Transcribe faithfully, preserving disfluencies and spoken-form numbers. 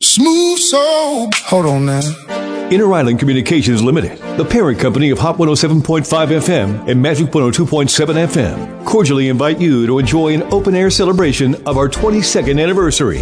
Smooth so. Hold on now. Inter Island Communications Limited, the parent company of Hot one oh seven point five F M and Magic one oh two point seven F M, cordially invite you to enjoy an open-air celebration of our twenty-second anniversary.